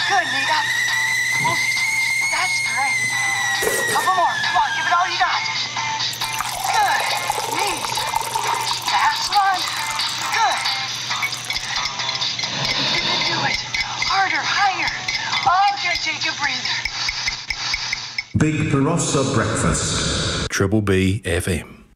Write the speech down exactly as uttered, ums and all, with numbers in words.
Good, Nita. Well, that's great. Couple more. Come on, give it all you got. Good. Neat. Last one. Good. You can do it. Harder, higher. Okay, take a breather. Big Barossa Breakfast. Triple B F M.